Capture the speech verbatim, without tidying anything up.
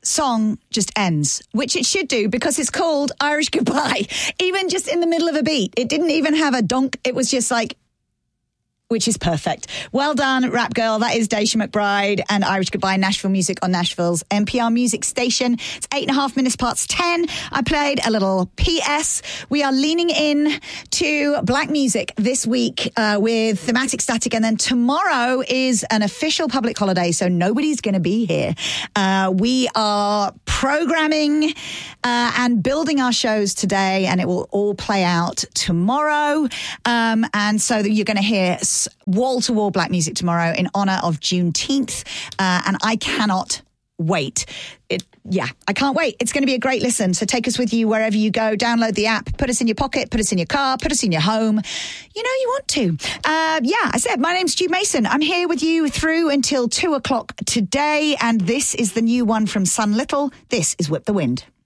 song just ends, which it should do because it's called Irish Goodbye. Even just in the middle of a beat. It didn't even have a donk. It was just like, which is perfect. Well done, Rap Girl. That is Daisha McBride and Irish Goodbye, Nashville Music on Nashville's N P R Music Station. It's eight and a half minutes past ten. I played a little P S. We are leaning in to black music this week uh, with Thematic Static. And then tomorrow is an official public holiday, so nobody's going to be here. Uh, we are programming uh, and building our shows today, and it will all play out tomorrow. Um, and so you're going to hear wall-to-wall black music tomorrow in honor of Juneteenth, uh, and I cannot wait. It, yeah, I can't wait. It's going to be a great listen, so take us with you wherever you go. Download the app, put us in your pocket, put us in your car, put us in your home. You know you want to. Uh, yeah, I said, my name's Stu Mason. I'm here with you through until two o'clock today, and this is the new one from Sun Little. This is Whip the Wind.